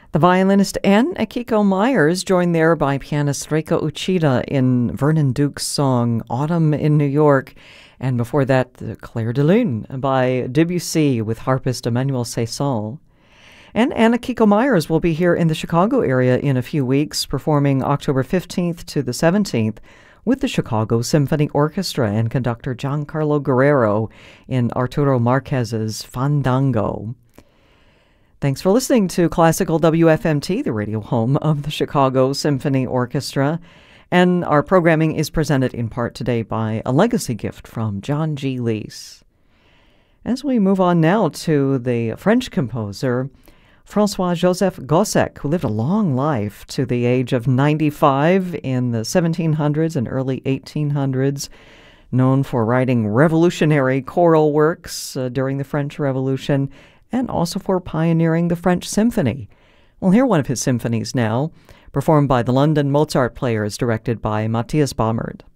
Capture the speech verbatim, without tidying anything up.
The violinist Anne Akiko Myers, joined there by pianist Reiko Uchida in Vernon Duke's song Autumn in New York. And before that, the Clair de Lune by Debussy with harpist Emmanuel Cesson. And Anne Akiko Myers will be here in the Chicago area in a few weeks, performing October fifteenth to the seventeenth with the Chicago Symphony Orchestra and conductor Giancarlo Guerrero in Arturo Marquez's Fandango. Thanks for listening to Classical W F M T, the radio home of the Chicago Symphony Orchestra. And our programming is presented in part today by a legacy gift from John G. Lees. As we move on now to the French composer François-Joseph Gossec, who lived a long life to the age of ninety-five in the seventeen hundreds and early eighteen hundreds, known for writing revolutionary choral works uh, during the French Revolution, and also for pioneering the French symphony. We'll hear one of his symphonies now, performed by the London Mozart Players, directed by Matthias Baumert.